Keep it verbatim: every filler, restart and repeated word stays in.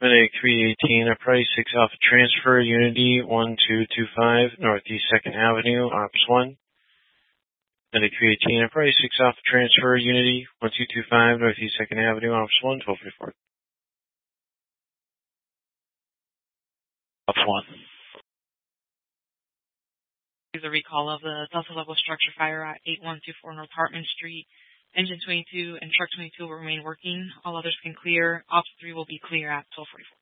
Medic three eighteen, a price six Alpha Transfer, Unity one two two five, Northeast second Avenue, Ops one. Medic three eighteen, a price six Alpha Transfer, Unity one two two five, Northeast second Avenue, Ops one, twelve forty-four. Ops one. The recall of the Delta level structure fire at eight one two four North Hartman Street. Engine twenty-two and truck twenty-two will remain working. All others can clear. Ops three will be clear at twelve forty-four.